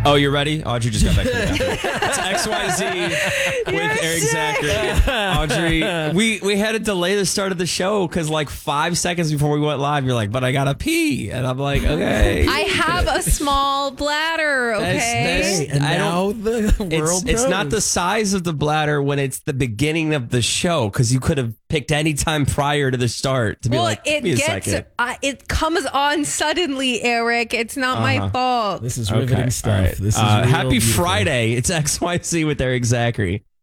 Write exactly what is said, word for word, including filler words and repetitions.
Oh, you're ready? Audrey just got back to me. It's X Y Z with You're Eric sick. Zachary. Audrey, we, we had to delay the start of the show because like five seconds before we went live, you're like, but I gotta pee. And I'm like, okay. I have a small bladder, That's- okay? that's- And I now don't- the It's, world it's not knows. the size of the bladder when it's the beginning of the show because you could have picked any time prior to the start to be well, like, it give me a gets, second. uh, it comes on suddenly, Eric. It's not my fault. This is riveting Okay, stuff. all right. This is Uh, real happy beautiful. Friday. It's X Y Z with Eric Zachary.